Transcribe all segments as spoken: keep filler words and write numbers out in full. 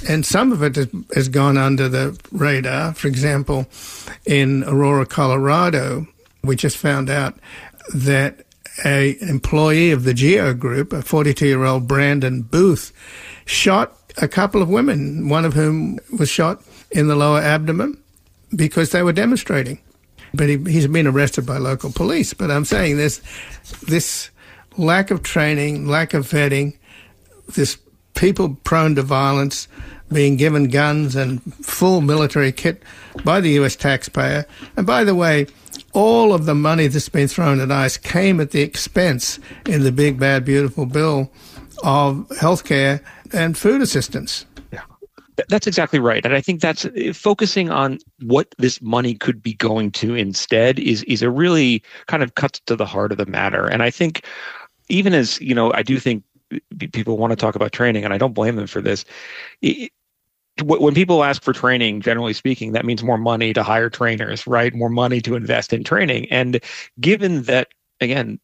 And some of it has gone under the radar. For example, in Aurora, Colorado, we just found out that an employee of the Geo Group, a forty-two-year-old Brandon Booth, shot a couple of women, one of whom was shot in the lower abdomen because they were demonstrating. But he, he's been arrested by local police. But I'm saying this, this lack of training, lack of vetting, this people prone to violence being given guns and full military kit by the U S taxpayer. And by the way, all of the money that's been thrown at ICE came at the expense in the big, bad, beautiful bill of healthcare and food assistance. Yeah, that's exactly right. And I think that's focusing on what this money could be going to instead is, is a really kind of cuts to the heart of the matter. And I think even as, you know, I do think people want to talk about training, and I don't blame them for this. It, when people ask for training, generally speaking, that means more money to hire trainers, right? More money to invest in training. And given that, again,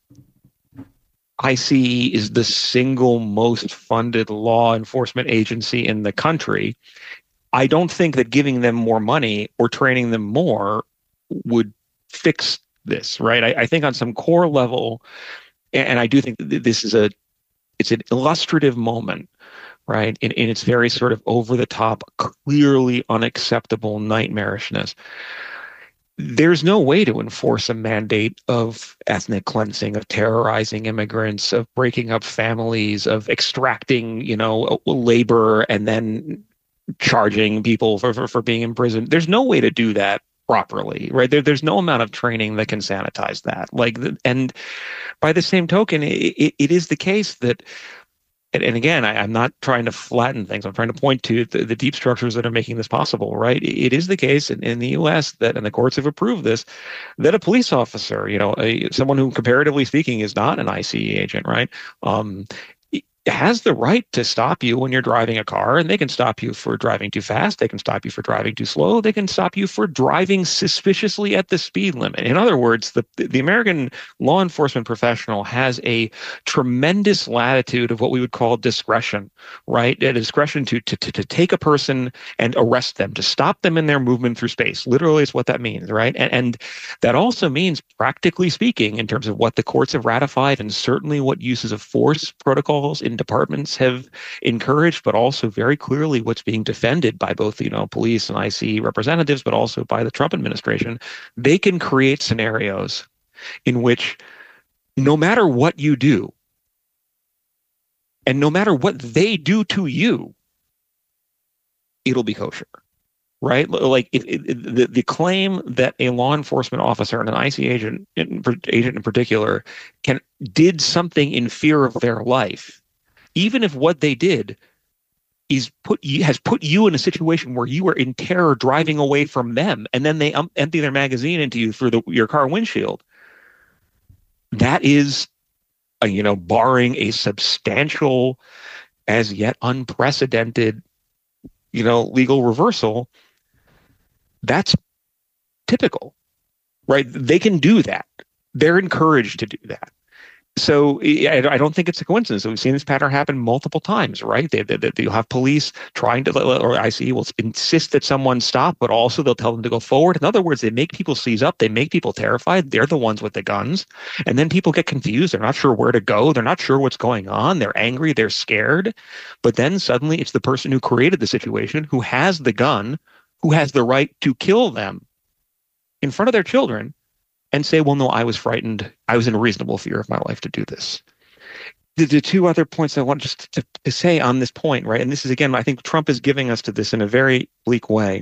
I C E is the single most funded law enforcement agency in the country, I don't think that giving them more money or training them more would fix this, right? I, I think on some core level, and I do think that this is a It's an illustrative moment, right, in, in its very sort of over-the-top, clearly unacceptable nightmarishness. There's no way to enforce a mandate of ethnic cleansing, of terrorizing immigrants, of breaking up families, of extracting, you know, labor and then charging people for, for, for being in prison. There's no way to do that properly, right? There, there's no amount of training that can sanitize that. Like, and by the same token, it, it, it is the case that, and, and again, I, I'm not trying to flatten things. I'm trying to point to the, the deep structures that are making this possible, right? It, it is the case in, in the U S that, and the courts have approved this, that a police officer, you know, a, someone who comparatively speaking is not an I C E agent, right? Um, has the right to stop you when you're driving a car, and they can stop you for driving too fast. They can stop you for driving too slow. They can stop you for driving suspiciously at the speed limit. In other words, the, the American law enforcement professional has a tremendous latitude of what we would call discretion, right? A discretion to, to, to, to take a person and arrest them, to stop them in their movement through space. Literally is what that means, right? And, and that also means, practically speaking, in terms of what the courts have ratified and certainly what uses of force protocols in departments have encouraged, but also very clearly what's being defended by both, you know, police and I C E representatives, but also by the Trump administration. They can create scenarios in which no matter what you do, and no matter what they do to you, it'll be kosher. Right? Like it, it, the, the claim that a law enforcement officer and an I C E agent in, agent in particular can did something in fear of their life, even if what they did is put has put you in a situation where you are in terror driving away from them, and then they um, empty their magazine into you through the, your car windshield. That is, uh, you know, barring a substantial, as yet unprecedented, you know, legal reversal. That's typical, right? They can do that. They're encouraged to do that. So I don't think it's a coincidence. We've seen this pattern happen multiple times, right? They, they, they, you'll have police trying to, or I C E will insist that someone stop, but also they'll tell them to go forward. In other words, they make people seize up. They make people terrified. They're the ones with the guns. And then people get confused. They're not sure where to go. They're not sure what's going on. They're angry. They're scared. But then suddenly it's the person who created the situation, who has the gun, who has the right to kill them in front of their children, and say, well, no, I was frightened. I was in reasonable fear of my life to do this. The, the two other points I want just to, to say on this point, right? And this is, again, I think Trump is giving us to this in a very bleak way.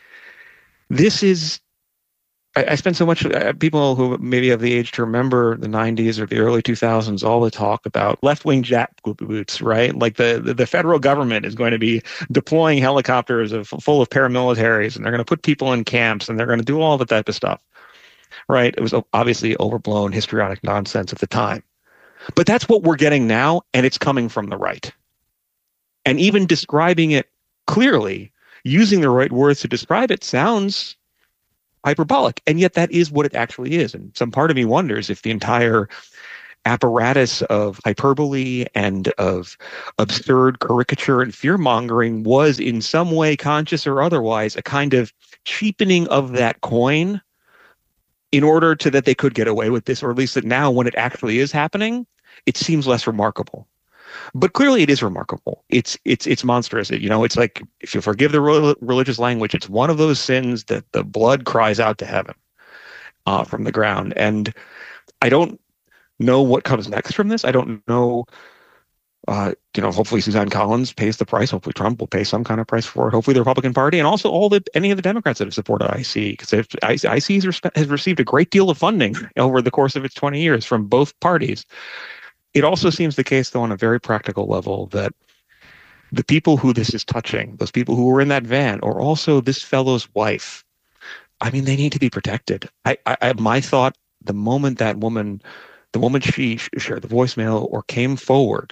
This is, I, I spent so much, uh, people who maybe have the age to remember the nineties or the early two thousands, all the talk about left-wing jackboots, right? Like the, the, the federal government is going to be deploying helicopters of, full of paramilitaries, and they're going to put people in camps, and they're going to do all that type of stuff. Right? It was obviously overblown histrionic nonsense at the time. But that's what we're getting now, and it's coming from the right. And even describing it clearly, using the right words to describe it, sounds hyperbolic. And yet that is what it actually is. And some part of me wonders if the entire apparatus of hyperbole and of absurd caricature and fear-mongering was in some way, conscious or otherwise, a kind of cheapening of that coin in order to that they could get away with this, or at least that now when it actually is happening, it seems less remarkable. But clearly it is remarkable. It's it's it's monstrous. You know, it's like, if you forgive the re- religious language, it's one of those sins that the blood cries out to heaven uh, from the ground. And I don't know what comes next from this. I don't know, uh, you know, hopefully Suzanne Collins pays the price. Hopefully Trump will pay some kind of price for it. Hopefully the Republican Party, and also all the any of the Democrats that have supported I C, because I C has, has received a great deal of funding over the course of its twenty years from both parties. It also seems the case, though, on a very practical level, that the people who this is touching, those people who were in that van, or also this fellow's wife, I mean, they need to be protected. I, I, my thought, the moment that woman, the moment she shared the voicemail or came forward,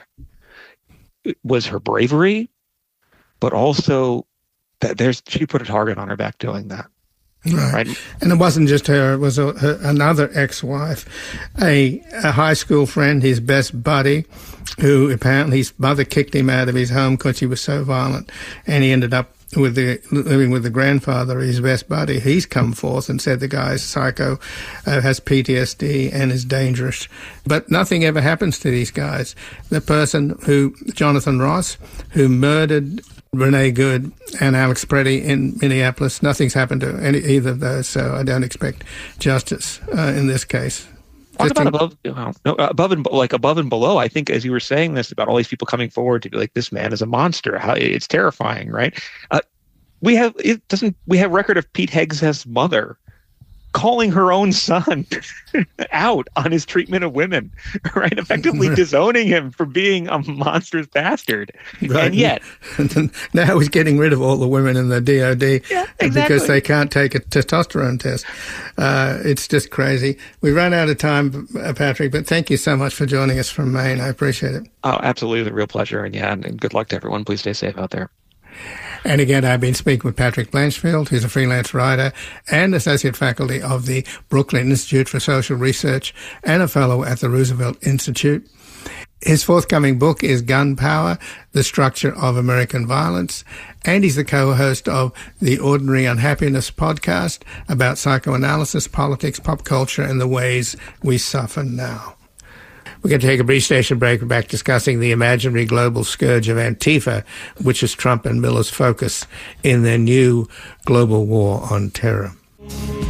was her bravery, but also that there's she put a target on her back doing that. Right. right. And it wasn't just her, it was a, her, another ex-wife, a, a high school friend, his best buddy, who apparently his mother kicked him out of his home because he was so violent, and he ended up with the living with the grandfather, his best buddy. He's come forth and said the guy's psycho, uh, has P T S D and is dangerous. But nothing ever happens to these guys. The person who, Jonathan Ross, who murdered Renee Good and Alex Preddy in Minneapolis, nothing's happened to any, either of those, so I don't expect justice uh, in this case. Talk about above, no, above and like above and below. I think, as you were saying this about all these people coming forward to be like, this man is a monster. How it's terrifying, right? Uh, we have it doesn't. We have record of Pete Hegseth's mother calling her own son out on his treatment of women, right? Effectively disowning him for being a monstrous bastard. Right. And yet... And now he's getting rid of all the women in the D O D yeah, exactly. because they can't take a testosterone test. Uh, it's just crazy. We run out of time, Patrick, but thank you so much for joining us from Maine. I appreciate it. Oh, absolutely. A real pleasure. And yeah, and good luck to everyone. Please stay safe out there. And again, I've been speaking with Patrick Blanchfield, who's a freelance writer and associate faculty of the Brooklyn Institute for Social Research and a fellow at the Roosevelt Institute. His forthcoming book is Gun Power, The Structure of American Violence, and he's the co-host of the Ordinary Unhappiness podcast about psychoanalysis, politics, pop culture, and the ways we suffer now. We're going to take a brief station break. We're back discussing the imaginary global scourge of Antifa, which is Trump and Miller's focus in their new global war on terror.